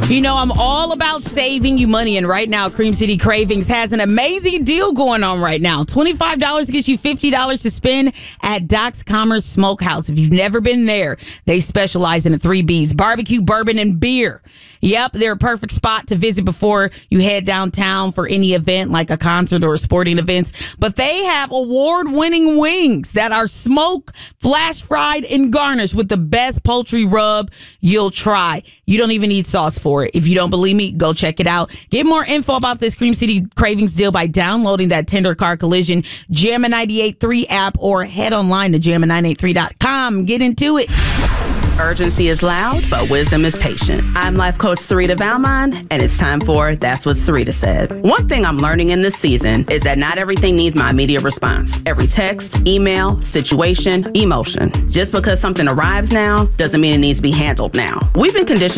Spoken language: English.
You know, I'm all about saving you money, and right now, Cream City Cravings has an amazing deal going on right now. $25 gets you $50 to spend at Doc's Commerce Smokehouse. If you've never been there, they specialize in the 3 Bs, barbecue, bourbon, and beer. Yep, they're a perfect spot to visit before you head downtown for any event like a concert or sporting events. But they have award-winning wings that are smoked, flash fried, and garnished with the best poultry rub you'll try. You don't even need sauce for it. If you don't believe me, go check it out. Get more info about this Cream City Cravings deal by downloading that Tender Car Collision Jammin' 98.3 app or head online to jammin983.com. Get into it. Urgency is loud, but wisdom is patient. I'm life coach Sarita Valmont, and it's time for That's What Sarita Said. One thing I'm learning in this season is that not everything needs my immediate response. Every text, email, situation, emotion. Just because something arrives now doesn't mean it needs to be handled now. We've been conditioned